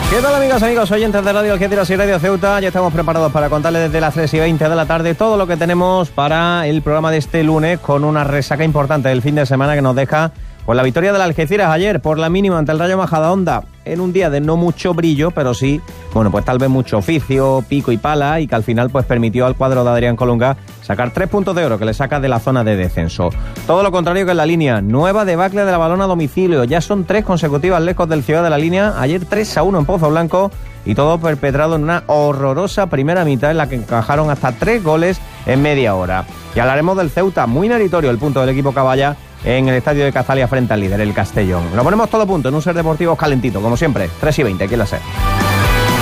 ¿Qué tal, amigos, oyentes de Radio Algeciras y Radio Ceuta? Ya estamos preparados para contarles desde las 3:20 de la tarde todo lo que tenemos para el programa de este lunes, con una resaca importante del fin de semana que nos deja pues la victoria del Algeciras ayer por la mínima ante el Rayo Majadahonda, en un día de no mucho brillo, pero sí, bueno, pues tal vez mucho oficio, pico y pala, y que al final pues permitió al cuadro de Adrián Colunga sacar 3 puntos de oro que le saca de la zona de descenso. Todo lo contrario que en la línea, nueva debacle de la Balona a domicilio, ya son 3 consecutivas lejos del Ciudad de la Línea, ayer 3-1 en Pozo Blanco, y todo perpetrado en una horrorosa primera mitad en la que encajaron hasta 3 goles en media hora. Y hablaremos del Ceuta, muy meritorio el punto del equipo Caballa en el estadio de Cazalia frente al líder, el Castellón. Lo ponemos todo a punto en un Ser Deportivo calentito, como siempre, 3:20, aquí en la SER.